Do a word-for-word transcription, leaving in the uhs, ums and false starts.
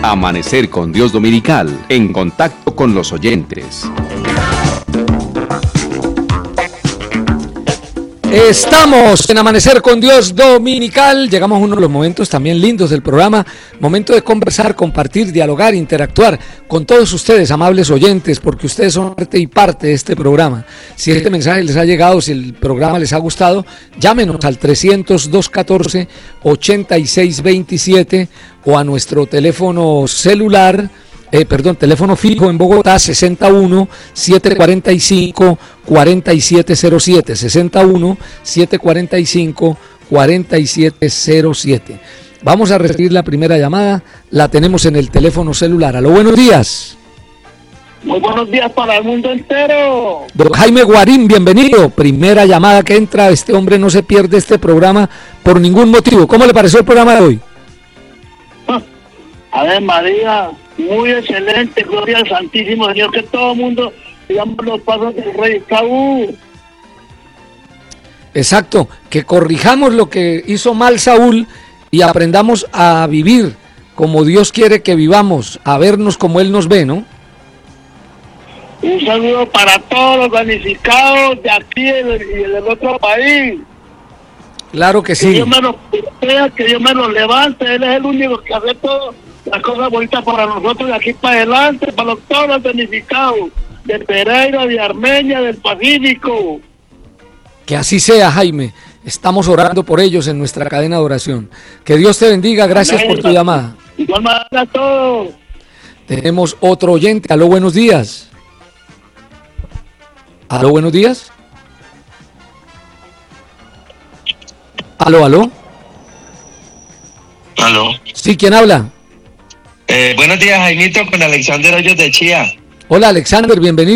Amanecer con Dios Dominical, en contacto con los oyentes. Estamos en Amanecer con Dios Dominical. Llegamos a uno de los momentos también lindos del programa. Momento de conversar, compartir, dialogar, interactuar con todos ustedes, amables oyentes, porque ustedes son parte y parte de este programa. Si este mensaje les ha llegado, si el programa les ha gustado, llámenos al trescientos, doscientos catorce, ochenta y seis veintisiete o a nuestro teléfono celular. Eh, perdón, teléfono fijo en Bogotá, sesenta y uno, setecientos cuarenta y cinco, cuarenta y siete cero siete, sesenta y uno, setecientos cuarenta y cinco, cuarenta y siete cero siete. Vamos a recibir la primera llamada, la tenemos en el teléfono celular. Aló, buenos días. Muy buenos días para el mundo entero. Don Jaime Guarín, bienvenido. Primera llamada que entra, este hombre no se pierde este programa por ningún motivo. ¿Cómo le pareció el programa de hoy? A ver, María, muy excelente, gloria al Santísimo Señor, que todo el mundo digamos los pasos del Rey Saúl. Exacto, que corrijamos lo que hizo mal Saúl y aprendamos a vivir como Dios quiere que vivamos, a vernos como Él nos ve, ¿no? Un saludo para todos los damnificados de aquí y del, y del otro país. Claro que sí. Que Dios me los proteja, que Dios me los levante, Él es el único que hace todo. Las cosas bonitas para nosotros de aquí para adelante, para los, todos los damnificados de Pereira, de Armenia, del Pacífico. Que así sea, Jaime. Estamos orando por ellos en nuestra cadena de oración. Que Dios te bendiga. Gracias por tu llamada. Igual manera a todos. Tenemos otro oyente. Aló, buenos días. Aló, buenos días. Aló, aló. Aló. Sí, ¿quién habla? Eh, buenos días, Jaimito, con Alexander Hoyos de Chía. Hola, Alexander, bienvenido.